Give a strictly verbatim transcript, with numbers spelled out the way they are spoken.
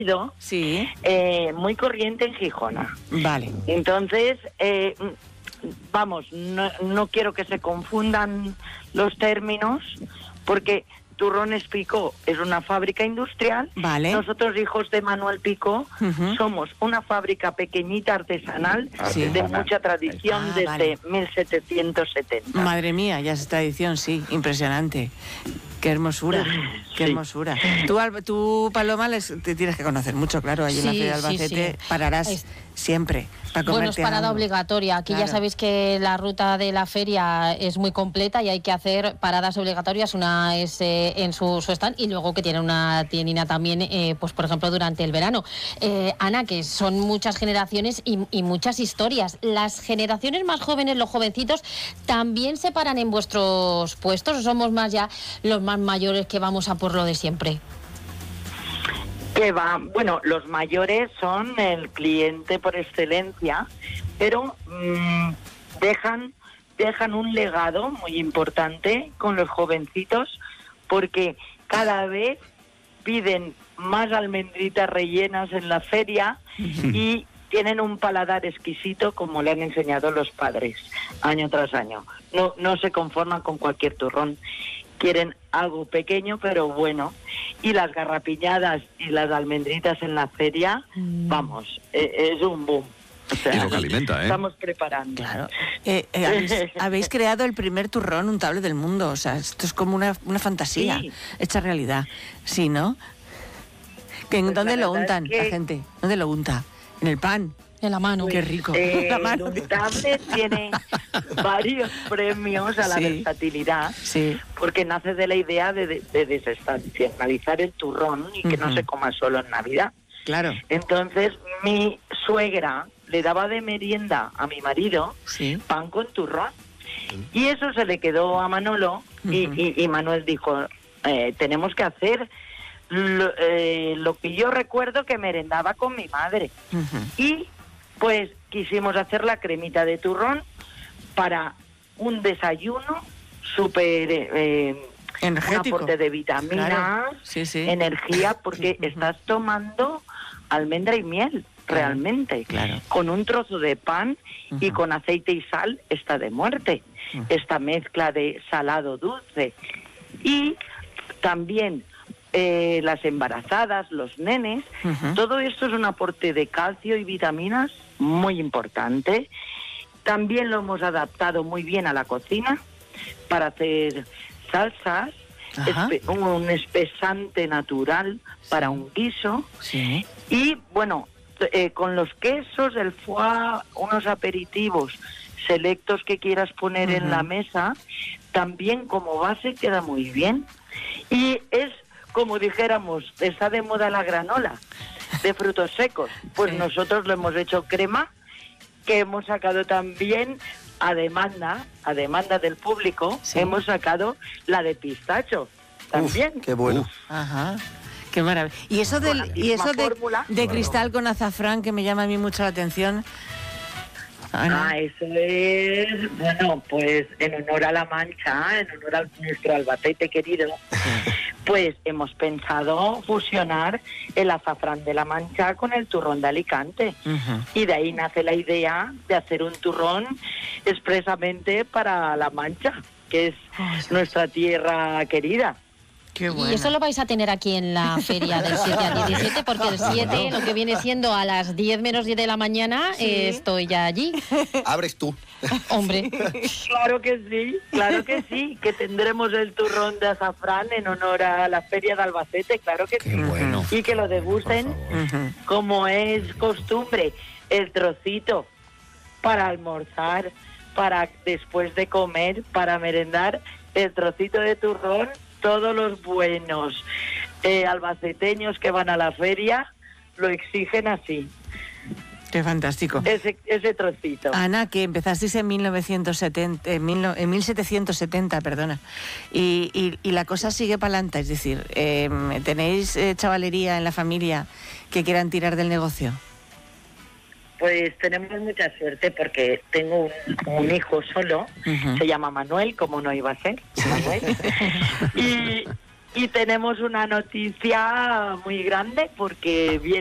sí. eh, muy corriente en Gijona. Vale. Entonces, eh, vamos, no, no quiero que se confundan los términos, porque Turrones Picó es una fábrica industrial. Vale. Nosotros, hijos de Manuel Picó, uh-huh. somos una fábrica pequeñita artesanal, sí. de mucha tradición, ah, desde vale. mil setecientos setenta. Madre mía, ya es tradición, sí, impresionante. Qué hermosura, qué sí. hermosura. Tú, tú Paloma, les, te tienes que conocer mucho, claro, allí sí, en la Feria de Albacete, sí, sí. pararás es... siempre. Bueno, es parada algo. obligatoria. Aquí claro. ya sabéis que la ruta de la feria es muy completa y hay que hacer paradas obligatorias. Una es eh, en su, su stand y luego que tiene una tiendina también, eh, pues por ejemplo, durante el verano. Eh, Ana, que son muchas generaciones y, y muchas historias. ¿Las generaciones más jóvenes, los jovencitos, también se paran en vuestros puestos o somos más ya los más mayores que vamos a por lo de siempre? Que va, bueno, los mayores son el cliente por excelencia, pero mmm, dejan, dejan un legado muy importante con los jovencitos, porque cada vez piden más almendritas rellenas en la feria y tienen un paladar exquisito como le han enseñado los padres año tras año. No, no se conforman con cualquier turrón. Quieren algo pequeño pero bueno, y las garrapiñadas y las almendritas en la feria, mm. vamos, eh, es un boom. O sea, y lo que alimenta, ¿eh? Estamos preparando. Claro. Eh, eh, habéis, habéis creado el primer turrón untable del mundo, o sea, esto es como una, una fantasía sí. hecha realidad, ¿sí, no? ¿Que, pues ¿Dónde lo untan es que... la gente? ¿Dónde lo unta? ¿En el pan? En la mano. Pues, qué rico. Eh, la mano. El untable tiene varios premios a la sí, versatilidad, sí. porque nace de la idea de, de, de desestacionalizar el turrón y que uh-huh. no se coma solo en Navidad. Claro. Entonces, mi suegra le daba de merienda a mi marido sí. pan con turrón. Y eso se le quedó a Manolo uh-huh. y, y, y Manuel dijo, eh, tenemos que hacer... Lo, eh, lo que yo recuerdo que merendaba con mi madre. Uh-huh. Y pues quisimos hacer la cremita de turrón para un desayuno súper eh, energético, un aporte de vitaminas, claro. sí, sí. energía, porque uh-huh. estás tomando almendra y miel, claro. realmente. Claro. Con un trozo de pan uh-huh. y con aceite y sal está de muerte. Uh-huh. Esta mezcla de salado dulce. Y también Eh, las embarazadas, los nenes, uh-huh. todo esto es un aporte de calcio y vitaminas muy importante. También lo hemos adaptado muy bien a la cocina para hacer salsas, espe- un espesante natural sí. para un guiso. Sí. Y bueno, eh, con los quesos, el foie, unos aperitivos selectos que quieras poner uh-huh. en la mesa, también como base queda muy bien. Y es como dijéramos, está de moda la granola de frutos secos, pues sí. nosotros lo hemos hecho crema, que hemos sacado también a demanda, a demanda del público, sí. hemos sacado la de pistacho también. Uf, qué bueno. Uf. Ajá. Qué maravilla. Y eso del y eso de, de cristal con azafrán que me llama a mí mucho la atención. Ana. Ah, eso es, bueno, pues en honor a la Mancha, en honor a nuestro Albacete querido, pues hemos pensado fusionar el azafrán de la Mancha con el turrón de Alicante. Uh-huh. Y de ahí nace la idea de hacer un turrón expresamente para la Mancha, que es oh, nuestra tierra querida. Qué y eso lo vais a tener aquí en la feria del siete al diecisiete, porque el siete, lo que viene siendo a las diez menos diez de la mañana, ¿sí? eh, estoy ya allí. Abres tú. Hombre. Claro que sí, claro que sí, que tendremos el turrón de azafrán en honor a la feria de Albacete, claro que Qué sí. Bueno. Y que lo degusten como es costumbre, el trocito para almorzar, para después de comer, para merendar, el trocito de turrón. Todos los buenos eh, albaceteños que van a la feria lo exigen así. Qué fantástico. Ese, ese trocito. Ana, que empezasteis en mil novecientos setenta, en, mil, en mil setecientos setenta, perdona, y, y, y la cosa sigue para adelante, es decir, eh, ¿tenéis eh, chavalería en la familia que quieran tirar del negocio? Pues tenemos mucha suerte porque tengo un, un hijo solo, uh-huh. se llama Manuel, como no iba a ser, Manuel, y, y tenemos una noticia muy grande porque viene